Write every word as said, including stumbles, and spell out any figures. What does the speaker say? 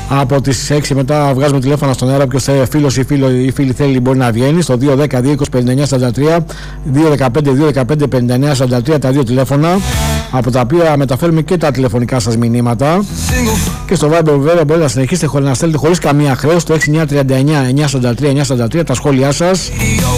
Από τις έξι μετά βγάζουμε τηλέφωνα στον αέρα. Ποιος φίλος ή φίλο ή φίλη θέλει μπορεί να βγαίνει στο δύο δέκα δύο είκοσι πενήντα εννιά σαράντα τρία, δύο δεκαπέντε δύο δεκαπέντε πενήντα εννιά σαράντα τρία, τα δύο τηλέφωνα από τα οποία μεταφέρουμε και τα τηλεφωνικά σας μηνύματα. Και στο Viber βέβαια μπορείτε να συνεχίσετε να στέλνετε χωρίς καμία χρέωση το έξι εννιά τρία εννιά εννιά σαράντα τρία εννιά σαράντα τρία τα σχόλιά σας.